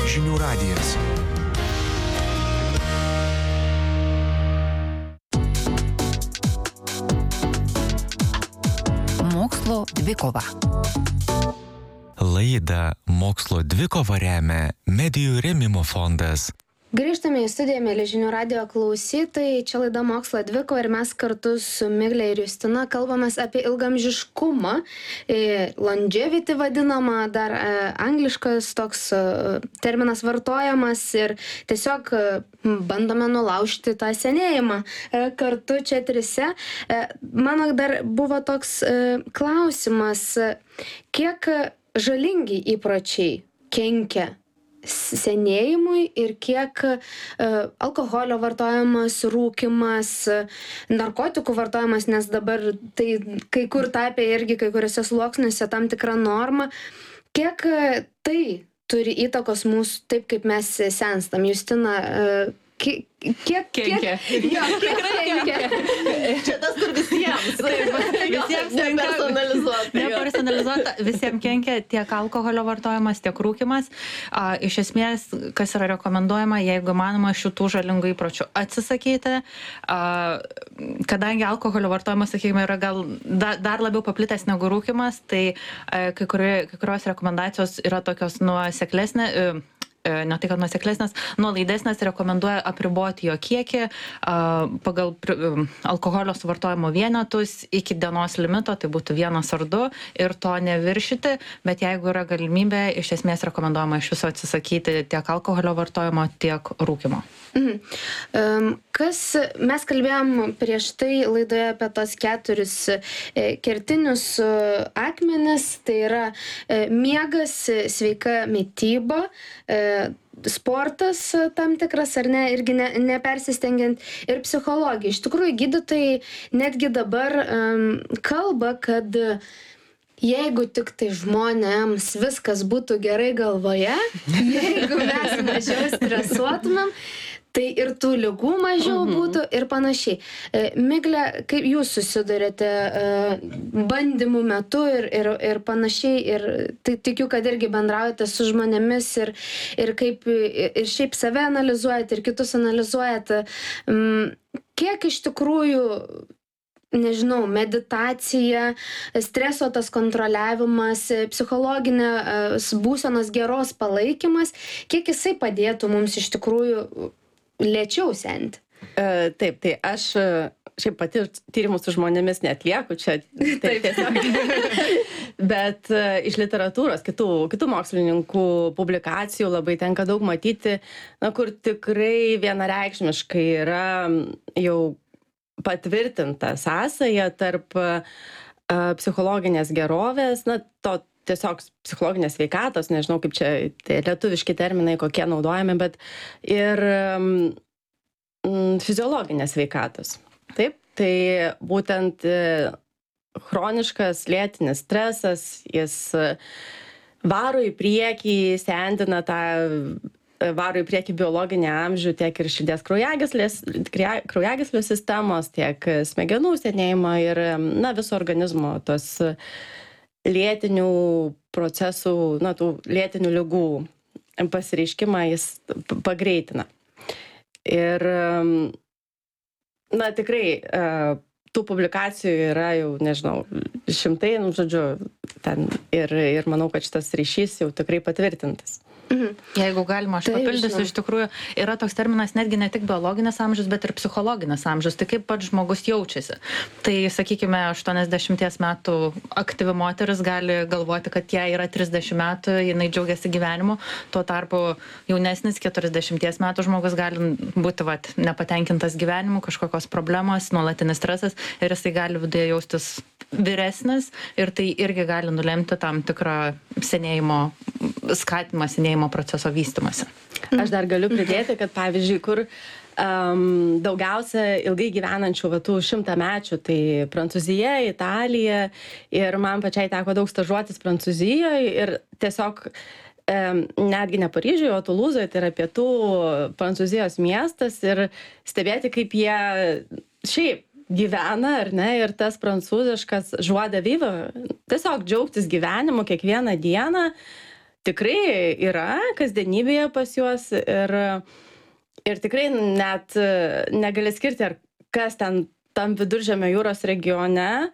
Žinių radijas. Mokslo dvikova. Laidą Mokslo dvikova remia Medijų rėmimo fondas. Grįžtame į studiją, mėly Žinių radijo klausytojai. Čia laida Mokslo dvikova ir mes kartu su Migle ir Justina kalbamės apie ilgaamžiškumą. Longevity vadinama, dar angliškas toks terminas vartojamas ir tiesiog bandome nulaužti tą senėjimą kartu čia trise. Mano dar buvo toks klausimas, kiek žalingi įpročiai kenkia senėjimui ir kiek alkoholio vartojimas, rūkymas, narkotikų vartojimas, nes dabar tai kai kur tapė irgi kai kuriuose sluoksniuose tam tikra norma. Kiek tai turi įtakos mūsų taip, kaip mes senstam? Justina, kiek kenkia? Jo, kiek kenkia? Čia tas, kur visiems. Visiems nepersonalizuota. Visiems kenkia tiek alkoholio vartojimas, tiek rūkymas. Iš esmės, kas yra rekomenduojama, jeigu manoma šitų žalingų įpročių atsisakyti, kadangi alkoholio vartojimas, sakykime, yra gal dar labiau paplitęs negu rūkymas, tai kai kurios rekomendacijos yra tokios nuoseklesnė, ne tai, kad nuoseklesnės, nuolaidesnės, rekomenduoja apriboti jo kiekį pagal alkoholio suvartojimo vienetus iki dienos limito, tai būtų 1 ar 2 ir to neviršyti, bet jeigu yra galimybė, iš esmės rekomenduojama iš viso atsisakyti tiek alkoholio vartojimo, tiek rūkymo. Mes kalbėjom prieš tai laidoje apie tos 4 kertinius akmenis, tai yra miegas, sveika mityba, sportas tam tikras ar ne, irgi nepersistengiant, ir psichologija. Iš tikrųjų, gydytojai netgi dabar kalba, kad jeigu tik tai žmonėms viskas būtų gerai galvoje, jeigu mes mažiau stresuotumėm, tai ir tų ligų mažiau būtų ir panašiai. Migle, kaip jūs susidurėte bandymų metu ir panašiai, ir tai tikiu, kad irgi bendraujate su žmonėmis ir kaip ir šiaip save analizuojate ir kitus analizuojate. Kiek iš tikrųjų, nežinau, meditacija, streso tas kontroliavimas, psichologinės būsenos geros palaikymas, kiek jisai padėtų mums iš tikrųjų lėčiau senti? Taip, tai aš šiaip pati tyrimų su žmonėmis neatlieku, čia taip tiesiog. Bet iš literatūros, kitų mokslininkų publikacijų labai tenka daug matyti, kur tikrai vienareikšmiškai yra jau patvirtinta sąsaja tarp psichologinės gerovės, to tiesiog psichologinės sveikatos, nežinau kaip čia tai lietuviški terminai, kokie naudojami, bet ir fiziologinės sveikatos. Taip, tai būtent chroniškas lėtinis stresas, jis varo į priekį, sendina varo į priekį biologinį amžių tiek ir širdies kraujagyslių sistemos, tiek smegenų senėjimą ir viso organizmo tos lėtinių procesų, tų lėtinių ligų pasireiškimą jis pagreitina. Ir, tikrai, tų publikacijų yra jau, nežinau, šimtai, ten ir manau, kad šitas ryšys jau tikrai patvirtintas. Jeigu galima, aš papildysiu, iš tikrųjų yra toks terminas netgi ne tik biologinis amžius, bet ir psichologinis amžius, tai kaip pats žmogus jaučiasi. Tai, sakykime, 80 metų aktyvi moteris gali galvoti, kad jai yra 30 metų, jinai džiaugiasi gyvenimu, tuo tarpu jaunesnis 40 metų žmogus gali būti nepatenkintas gyvenimu, kažkokios problemos, nuolatinis stresas ir jisai gali viduje jaustis vyresnis ir tai irgi gali nulemti tam tikrą skatimą senėjimo proceso vystymąsi. Aš dar galiu pridėti, kad pavyzdžiui, kur daugiausia ilgai gyvenančių tų 100-mečių, tai Prancūzija, Italija, ir man pačiai teko daug stažuotis Prancūzijoje ir tiesiog netgi ne Paryžiuje, o Tulūzoje, tai yra pietų Prancūzijos miestas, ir stebėti, kaip jie šiaip gyvena, ar ne, ir tas prancūziškas joie de vivre, tiesiog džiaugtis gyvenimu kiekvieną dieną, tikrai yra kasdienybėje pas juos ir tikrai net negali skirti, ar kas ten tam Viduržemio jūros regione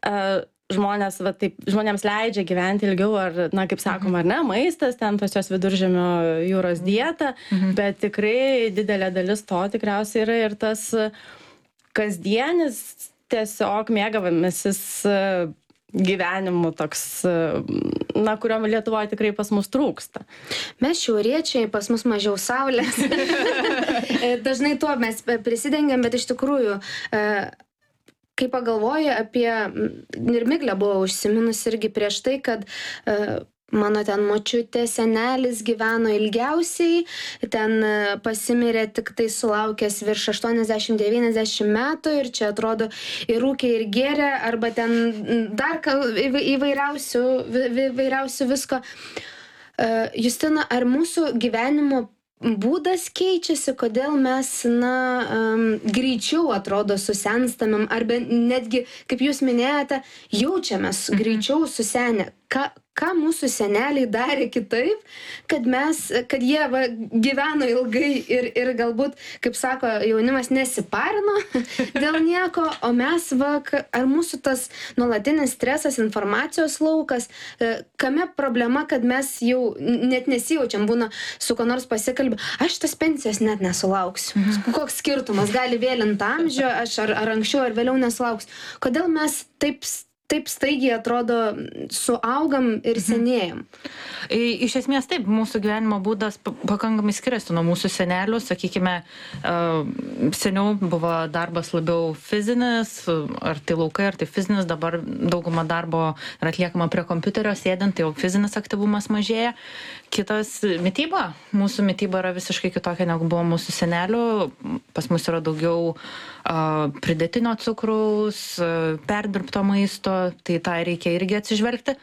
žmonėms leidžia gyventi ilgiau, ar, kaip sakoma, ar ne, maistas ten pas juos Viduržemio jūros dieta, bet tikrai didelė dalis to tikriausiai yra ir tas kasdienis tiesiog mėgavimasis gyvenimu toks, kurio Lietuvoje tikrai pas mus trūksta. Mes šiauriečiai, pas mus mažiau saulės. Dažnai tuo mes prisidengiam, bet iš tikrųjų, kai pagalvoju apie, ir Miglė buvo užsiminus irgi prieš tai, kad mano ten močiutė, senelis gyveno ilgiausiai, ten pasimirė tik tai sulaukęs virš 80-90 metų ir čia atrodo ir rūkė, ir gėrė, arba ten dar įvairiausių visko. Justina, ar mūsų gyvenimo būdas keičiasi, kodėl mes, greičiau atrodo susenstamėm, arba netgi, kaip jūs minėjote, jaučiamės greičiau susenę. Ką mūsų seneliai darė kitaip, kad jie gyveno ilgai ir galbūt, kaip sako jaunimas, nesiparino dėl nieko, o mes, ar mūsų tas nuolatinis stresas, informacijos laukas, kame problema, kad mes jau net nesijaučiam, būna su ko nors pasikalbė, aš tas pensijas net nesulauksiu. Koks skirtumas, gali vėlint amžių, aš ar anksčiau, ar vėliau nesulauksiu. Kodėl mes taip staigiai atrodo suaugam ir senėjam? Iš esmės taip, mūsų gyvenimo būdas pakankamai skiriasi nuo mūsų senelių. Sakykime, seniau buvo darbas labiau fizinis, ar tai laukai, ar tai fizinis, dabar dauguma darbo yra atliekama prie kompiuterio sėdint, tai jau fizinis aktyvumas mažėja. Kitas mityba. Mūsų mityba yra visiškai kitokia negu buvo mūsų senelių. Pas mus yra daugiau pridėtinio cukraus, perdirbto maisto, tai tą reikia irgi atsižvelgti.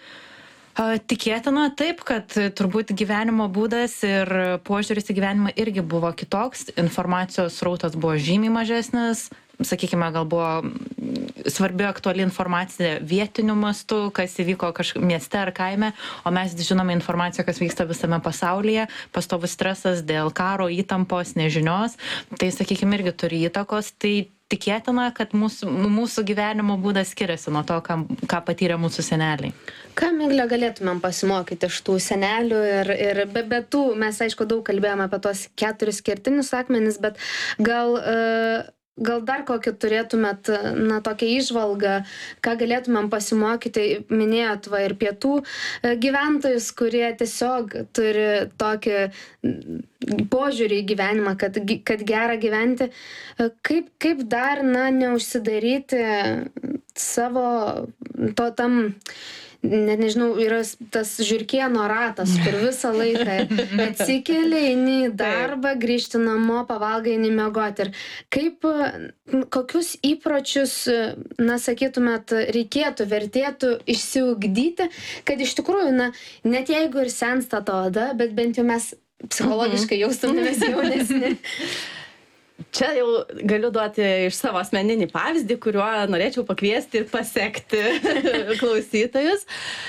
Tikėtina taip, kad turbūt gyvenimo būdas ir požiūris į gyvenimą irgi buvo kitoks, informacijos srautas buvo žymiai mažesnis, sakykime, gal buvo svarbi aktuali informacija vietiniu mastu, kas įvyko mieste ar kaime, o mes žinome informaciją, kas vyksta visame pasaulyje, pastovus stresas dėl karo, įtampos, nežinios, tai, sakykime, irgi turi įtakos, tai tikėtina, kad mūsų gyvenimo būdas skiriasi nuo to, ką patyrė mūsų seneliai. Ką, Miglė, galėtumėm pasimokyti iš tų senelių ir be tų, mes aišku daug kalbėjome apie tos 4 kertinius akmenis, bet gal dar kokį turėtumėt, tokią įžvalgą, ką galėtumėm pasimokyti, minėjot ir pietų gyventojus, kurie tiesiog turi tokį požiūrį į gyvenimą, kad gera gyventi. Kaip dar, neužsidaryti savo tam, net nežinau, yra tas žiurkėno ratas, kur visą laiką atsikeli, eini į darbą, grįžti namo, pavalgai, eini miegoti. Ir kokius įpročius, sakytumėt, vertėtų išsiugdyti, kad iš tikrųjų, net jeigu ir sensta to oda, bet bent jau mes psichologiškai jaustumėmės jaunesni. Čia jau galiu duoti iš savo asmeninį pavyzdį, kuriuo norėčiau pakviesti ir pasekti klausytojus.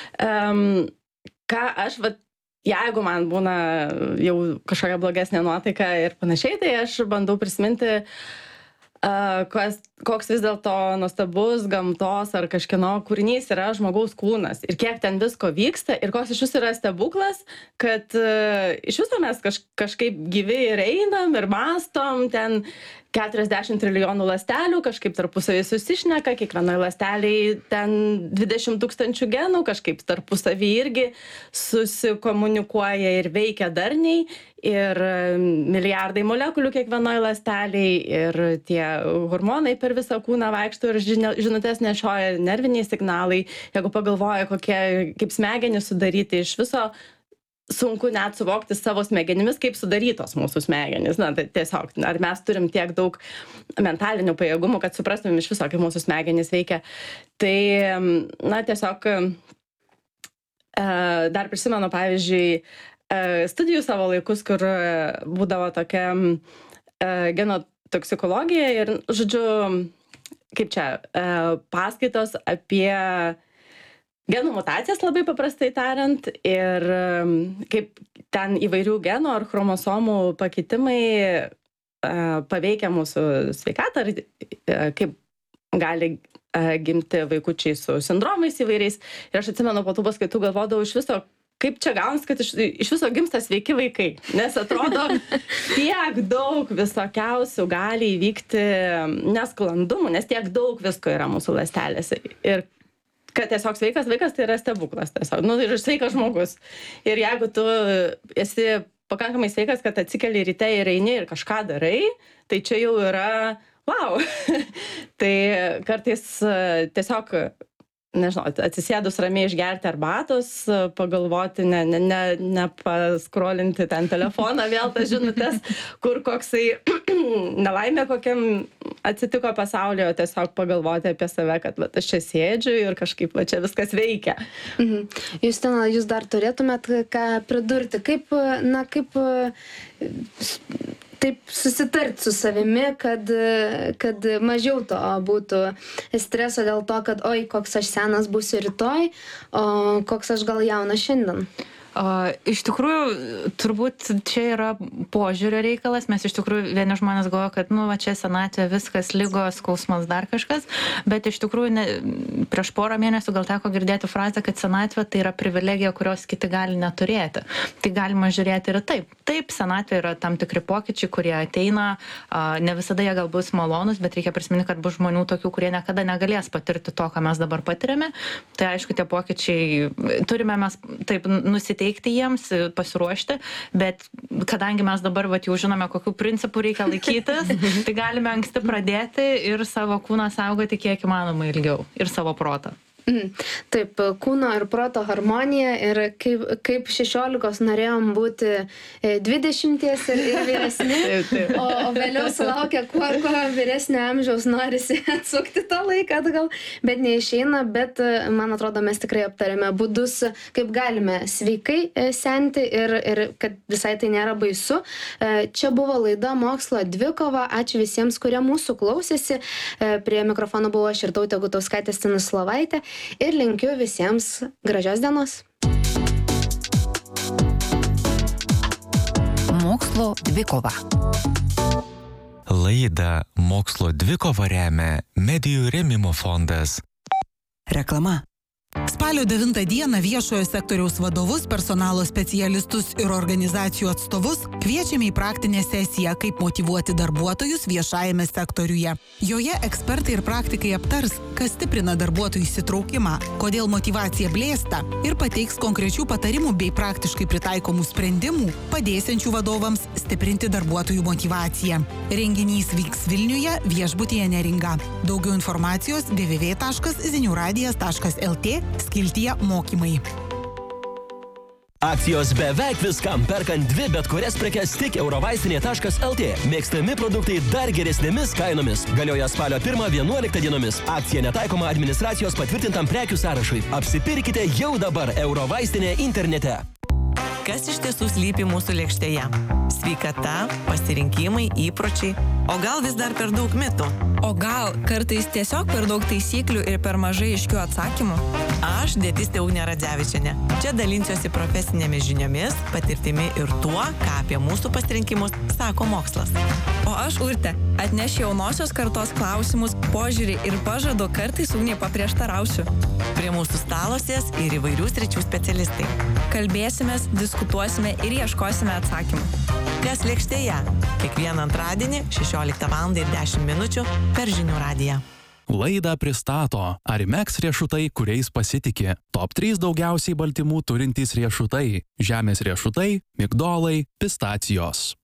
Ką aš, jeigu man būna jau kažkokia blogesnė nuotaika ir panašiai, tai aš bandau prisiminti, koks vis dėlto nuostabus gamtos ar kažkieno kūrinys yra žmogaus kūnas ir kiek ten visko vyksta ir koks iš jūsų yra stebuklas, kad iš viso mes kažkaip gyvi ir einam ir mąstom, ten 40 trilijonų ląstelių kažkaip tarpusavį susišneka, kiekvienoje ląstelėje ten 20 000 genų kažkaip tarpusavį irgi susikomunikuoja ir veikia darniai ir milijardai molekulių kiekvienoje ląstelėje ir tie hormonai per visą kūną vaikšto ir žinutes nešioja nerviniai signalai. Jeigu pagalvoja, kaip smegenys sudaryti iš viso, sunku net suvokti savo smegenimis, kaip sudarytos mūsų smegenys. Tai tiesiog, ar mes turim tiek daug mentalinių pajėgumų, kad suprastumėm iš viso, kaip mūsų smegenys veikia. Tai, tiesiog dar prisimenu, pavyzdžiui, studijų savo laikus, kur būdavo tokia genotoksikologija ir, žodžiu, kaip čia, paskaitos apie genų mutacijas labai paprastai tariant ir kaip ten įvairių genų ar chromosomų pakitimai paveikia mūsų sveikatą, kaip gali gimti vaikučiai su sindromais įvairiais. Ir aš atsimenu po tų paskaitų galvodavau iš viso, kaip čia gaunasi, kad iš viso gimsta sveiki vaikai. Nes atrodo, tiek daug visokiausių gali įvykti nesklandumų, nes tiek daug visko yra mūsų ląstelėse. Ir kad tiesiog sveikas vaikas tai yra stebuklas tiesiog. Nu, ir sveikas žmogus. Ir jeigu tu esi pakankamai sveikas, kad atsikeli ryte ir eini ir kažką darai, tai čia jau yra wow. Tai kartais tiesiog nežinau, atsisėdus ramiai išgerti arbatos, pagalvoti, nepaskrolinti ten telefoną, vėl tas žinutės, kur koksai nelaimė kokiam atsitiko pasaulyje, o tiesiog pagalvoti apie save, kad va, aš čia sėdžiu ir kažkaip va, čia viskas veikia. Justina, jūs dar turėtumėt ką pridurti? Kaip taip susitarti su savimi, kad mažiau to būtų streso dėl to, kad oi, koks aš senas būsiu rytoj, o koks aš gal jaunas šiandien. Iš tikrųjų, turbūt čia yra požiūrio reikalas. Mes iš tikrųjų vieni žmonės galvoja, kad va čia senatvė, viskas, ligos, skausmas, dar kažkas, bet iš tikrųjų prieš porą mėnesių gal teko girdėti frazę, kad senatvė tai yra privilegija, kurios kiti gali neturėti. Tai galima žiūrėti ir taip. Taip, senatvė yra tam tikri pokyčiai, kurie ateina, ne visada jie gal bus malonus, bet reikia prisiminti, kad bus žmonių tokių, kurie niekada negalės patirti to, ką mes dabar patiriame. Tai aišku, tie pokyčiai turime mes taip nusiteikti jiems, pasiruošti, bet kadangi mes dabar jau žinome, kokių principų reikia laikytis, tai galime anksti pradėti ir savo kūną saugoti kiek įmanoma ilgiau ir savo protą. Taip, kūno ir proto harmonija ir kaip 16 norėjom būti 20 ir vyresni, o vėliau sulaukia, kuo vyresnio amžiaus norisi atsukti tą laiką atgal, bet neišeina, bet man atrodo mes tikrai aptarėme būdus, kaip galime sveikai senti ir kad visai tai nėra baisu. Čia buvo laida Mokslo dvikova, ačiū visiems, kurie mūsų klausėsi, prie mikrofono buvo aš Irtautė Gutauskaitė Stanislovaitė. Ir linkiu visiems gražios dienos. Mokslo dvikova. Laidą Mokslo dvikova remia Medijų rėmimo fondas. Reklama. Spalio 9 dieną viešojo sektoriaus vadovus, personalo specialistus ir organizacijų atstovus kviečiame į praktinę sesiją, kaip motyvuoti darbuotojus viešajame sektoriuje. Joje ekspertai ir praktikai aptars, kas stiprina darbuotojų įsitraukimą, kodėl motyvacija blėsta ir pateiks konkrečių patarimų bei praktiškai pritaikomų sprendimų, padėsiančių vadovams stiprinti darbuotojų motyvaciją. Renginys vyks Vilniuje, viešbutyje Neringa. Daugiau informacijos www.ziniuradijas.lt skiltyje mokymai. Akcijos beveik viskam, perkant 2 bet kurias prekes tik eurovaistinė.lt. Mėgstami produktai dar geresnėmis kainomis. Galioja spalio 1-11 dienomis. Akcija netaikoma administracijos patvirtintam prekių sąrašui. Apsipirkite jau dabar Eurovaistinė internete. Kas iš tiesų slypi mūsų lėkštėje? Sveikata, pasirinkimai, įpročiai. O gal vis dar per daug mitų? O gal kartais tiesiog per daug taisyklių ir per mažai aiškių atsakymų? Aš, dietistė Ugnė Radzevičienė. Čia dalinsiuosi profesinėmis žiniomis, patirtimi ir tuo, ką apie mūsų pasirinkimus sako mokslas. O aš, Urtė, atnešiu jaunosios kartos klausimus, požiūrį ir pažadu kartais Ugnė paprieštarausiu. Prie mūsų stalo sės ir įvairių sričių specialistai. Kalbėsimės, diskutuosime ir ieškosime atsakymų. Kas lėkštėje? Kiekvieną antradienį 16 val. ir 10 minučių per Žinių radiją. Laidą pristato Arimex riešutai, kuriais pasitiki. Top 3 daugiausiai baltymų turintys riešutai. Žemės riešutai, migdolai, pistacijos.